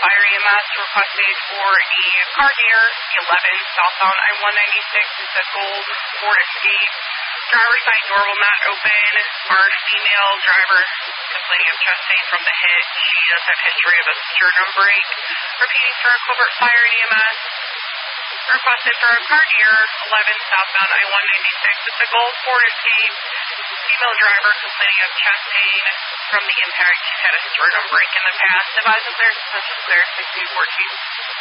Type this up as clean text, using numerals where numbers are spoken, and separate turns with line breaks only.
Fire EMS requested for a car near 11 southbound I-196. It's a gold Ford Escape. Driver's side door will not open. Our female driver complaining of chest pain from the hit. She does have history of a sternum break. Repeating for a Covert Fire EMS. Requested for a car near 11 southbound I-196. It's a gold Ford Escape. Female driver complaining of chest pain from the impact. She's had a sternum break in the past. Advise and clear, suspension clear, 1614.